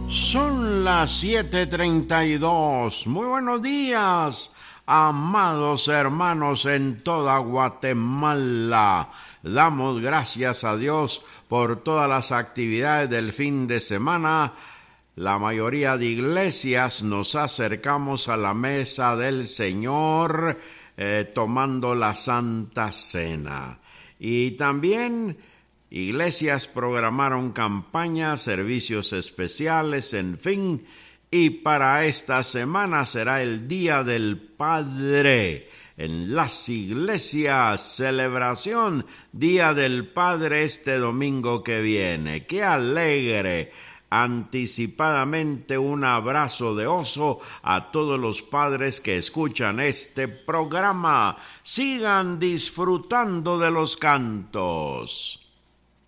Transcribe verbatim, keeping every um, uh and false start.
Son las siete treinta y dos. Muy buenos días, amados hermanos en toda Guatemala. Damos gracias a Dios por todas las actividades del fin de semana. La mayoría de iglesias nos acercamos a la mesa del Señor eh, tomando la Santa Cena. Y también iglesias programaron campañas, servicios especiales, en fin. Y para esta semana será el Día del Padre. En las iglesias, celebración Día del Padre este domingo que viene. ¡Qué alegre! Anticipadamente un abrazo de oso a todos los padres que escuchan este programa. Sigan disfrutando de los cantos.